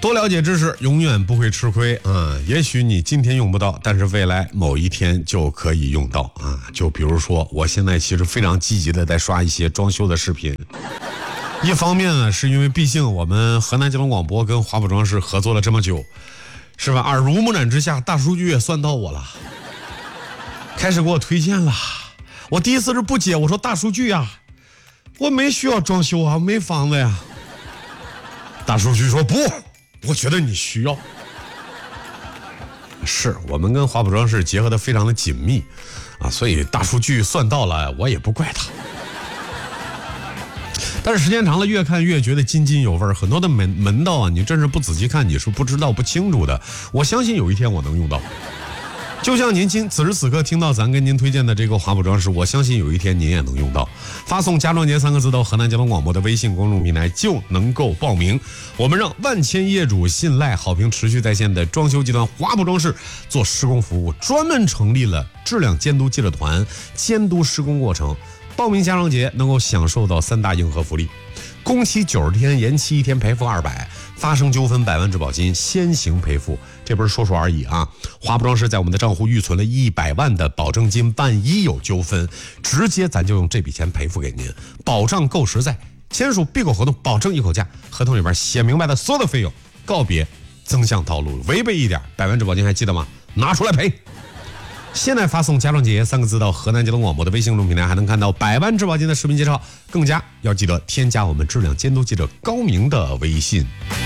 多了解知识，永远不会吃亏啊！也许你今天用不到，但是未来某一天就可以用到啊！就比如说，我现在其实非常积极的在刷一些装修的视频。一方面呢，是因为毕竟我们河南交通广播跟华普装饰合作了这么久，是吧？耳濡目染之下，大数据也算到我了，开始给我推荐了。我第一次是不解，我说大数据啊，我没需要装修啊，没房子呀。大数据说不。我觉得你需要，是我们跟华普装饰结合的非常的紧密啊，所以大数据算到了，我也不怪他。但是时间长了，越看越觉得津津有味，很多的门道啊，你真是不仔细看你是不知道不清楚的。我相信有一天我能用到。就像您此时此刻听到咱跟您推荐的这个华普装饰，我相信有一天您也能用到。发送家装节3个字到河南交通广播的微信公众平台就能够报名。我们让万千业主信赖、好评持续在线的装修集团华普装饰做施工服务，专门成立了质量监督记者团，监督施工过程。报名家装节能够享受到3大硬核福利：工期90天，延期1天赔付200，发生纠纷100万质保金先行赔付。这不是说说而已啊！华普装饰在我们的账户预存了100万的保证金，万一有纠纷，直接咱就用这笔钱赔付给您，保障够实在。签署闭口合同，保证一口价，合同里边写明白的所有的费用，告别增项套路，违背一点100万质保金还记得吗？拿出来赔！现在发送家装节3个字到河南交通广播的微信公众平台，还能看到100万质保金的视频介绍。更加要记得添加我们质量监督记者高明的微信。